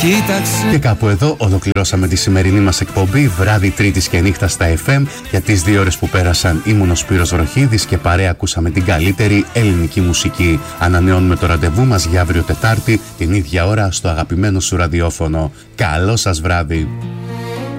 Κοίταξε. Και κάπου εδώ ολοκληρώσαμε τη σημερινή μας εκπομπή βράδυ Τρίτης και νύχτα στα FM. Για τις 2 ώρες που πέρασαν ήμουν ο Σπύρος Βροχίδης και παρέα ακούσαμε την καλύτερη ελληνική μουσική. Ανανεώνουμε το ραντεβού μας για αύριο Τετάρτη την ίδια ώρα στο αγαπημένο σου ραδιόφωνο. Καλό σας βράδυ.